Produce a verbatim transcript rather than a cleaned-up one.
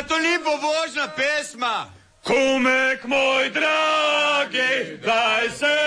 to ni pobožna pesma. Kumek moj dragi, daj se